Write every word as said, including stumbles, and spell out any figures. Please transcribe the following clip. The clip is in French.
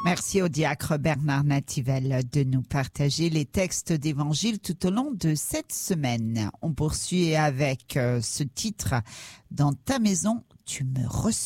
Merci au diacre Bernard Nativelle de nous partager les textes d'évangile tout au long de cette semaine. On poursuit avec ce titre « Dans ta maison, tu me reçois ».